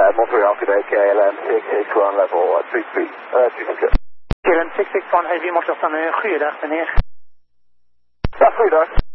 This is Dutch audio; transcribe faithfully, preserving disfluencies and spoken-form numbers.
Uh, Montreal today, K L M six six one level uh, three three. Uh, three hundred. K L M six six one Heavy Montreal, een goeiedag meneer. Ja, goeiedag.